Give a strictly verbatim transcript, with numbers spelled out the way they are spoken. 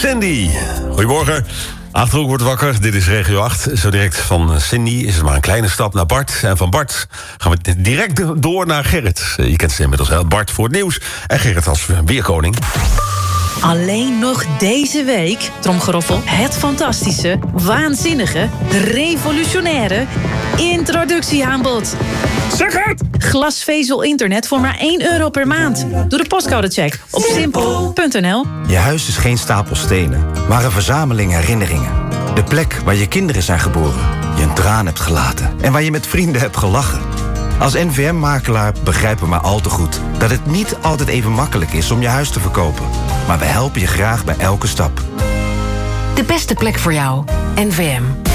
Cindy. Goedemorgen. Achterhoek wordt wakker, dit is Regio acht. Zo direct van Cindy is het maar een kleine stap naar Bart. En van Bart gaan we direct door naar Gerrit. Je kent ze inmiddels, hè? Bart voor het nieuws en Gerrit als weerkoning. Alleen nog deze week, tromgeroffel, het fantastische, waanzinnige, revolutionaire introductieaanbod. Zeg het! Glasvezel internet voor maar één euro per maand. Doe de postcodecheck op simpel punt n l. Je huis is geen stapel stenen, maar een verzameling herinneringen. De plek waar je kinderen zijn geboren, je een traan hebt gelaten en waar je met vrienden hebt gelachen. Als N V M-makelaar begrijpen we maar al te goed dat het niet altijd even makkelijk is om je huis te verkopen. Maar we helpen je graag bij elke stap. De beste plek voor jou. N V M.